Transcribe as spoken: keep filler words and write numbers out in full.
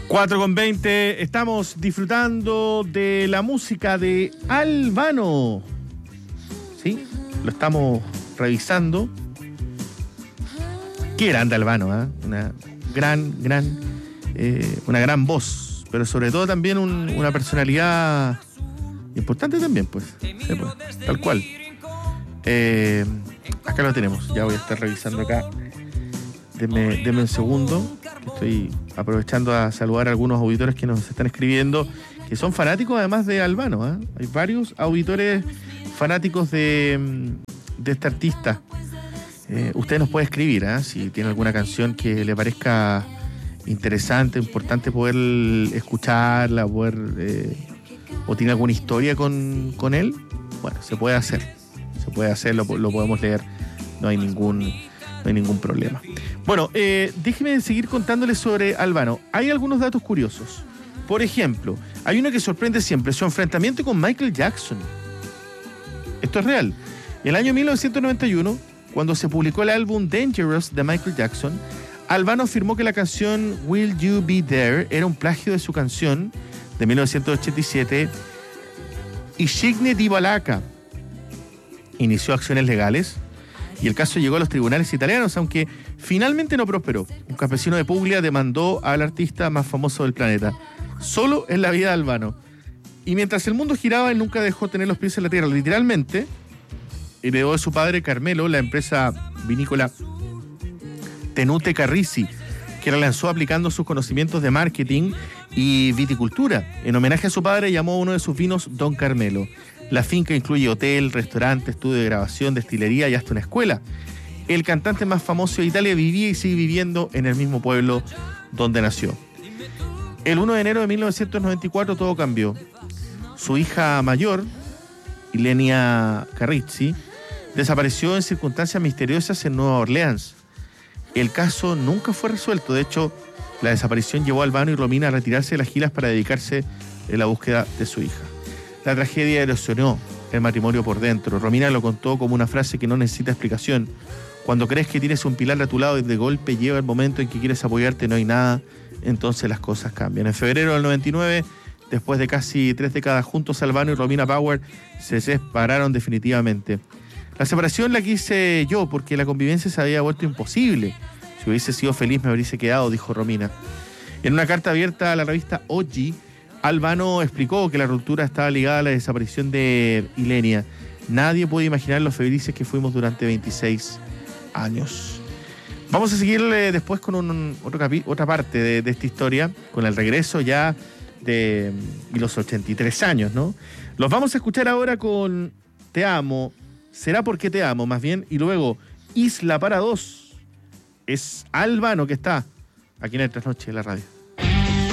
cuatro con veinte, estamos disfrutando de la música de Albano. ¿Sí? Lo estamos revisando. Qué grande Albano, ¿eh? Una gran, gran, eh, una gran voz, pero sobre todo también un, una personalidad importante también, pues. Sí, pues, tal cual. Eh, acá lo tenemos, ya voy a estar revisando acá. Deme, deme un segundo, que estoy aprovechando a saludar a algunos auditores que nos están escribiendo, que son fanáticos además de Albano, ¿eh? Hay varios auditores fanáticos de, de este artista. Eh, usted nos puede escribir, ¿eh? Si tiene alguna canción que le parezca interesante, importante poder escucharla, poder, eh, o tiene alguna historia con, con él, bueno, se puede hacer. Se puede hacer, lo, lo podemos leer, no hay ningún, no hay ningún problema. Bueno, eh, déjeme seguir contándoles sobre Albano. Hay algunos datos curiosos. Por ejemplo, hay uno que sorprende siempre, su enfrentamiento con Michael Jackson. Esto es real. En el año mil novecientos noventa y uno, cuando se publicó el álbum Dangerous de Michael Jackson, Albano afirmó que la canción Will You Be There era un plagio de su canción de mil novecientos ochenta y siete, Ishigne di Balaka. Inició acciones legales y el caso llegó a los tribunales italianos, aunque finalmente no prosperó. Un campesino de Puglia demandó al artista más famoso del planeta, solo en la vida de Albano. Y mientras el mundo giraba, él nunca dejó tener los pies en la tierra. Literalmente, heredó de su padre Carmelo la empresa vinícola Tenute Carrisi, que la lanzó aplicando sus conocimientos de marketing y viticultura. En homenaje a su padre, llamó a uno de sus vinos Don Carmelo. La finca incluye hotel, restaurante, estudio de grabación, destilería y hasta una escuela. El cantante más famoso de Italia vivía y sigue viviendo en el mismo pueblo donde nació. El primero de enero de mil novecientos noventa y cuatro todo cambió. Su hija mayor, Ilenia Carrisi, desapareció en circunstancias misteriosas en Nueva Orleans. El caso nunca fue resuelto. De hecho, la desaparición llevó a Albano y Romina a retirarse de las giras para dedicarse a la búsqueda de su hija. La tragedia erosionó el matrimonio por dentro. Romina lo contó como una frase que no necesita explicación. Cuando crees que tienes un pilar a tu lado y de golpe llega el momento en que quieres apoyarte, no hay nada, entonces las cosas cambian. En febrero del noventa y nueve, después de casi tres décadas juntos, Albano y Romina Power se separaron definitivamente. La separación la quise yo porque la convivencia se había vuelto imposible. Si hubiese sido feliz me hubiese quedado, dijo Romina. En una carta abierta a la revista O G, Albano explicó que la ruptura estaba ligada a la desaparición de Ilenia. Nadie puede imaginar lo felices que fuimos durante veintiséis años. Vamos a seguirle después con un, otro capi- otra parte de, de esta historia, con el regreso ya de, de los ochenta y tres años, ¿no? Los vamos a escuchar ahora con Te Amo, Será Porque Te Amo, más bien, y luego Isla para Dos. Es Albano que está aquí en el Trasnoche de la radio.